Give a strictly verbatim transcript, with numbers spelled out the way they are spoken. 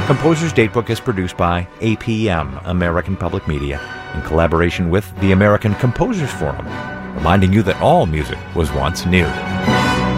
Composer's Datebook is produced by A P M, American Public Media, in collaboration with the American Composers Forum, reminding you that all music was once new.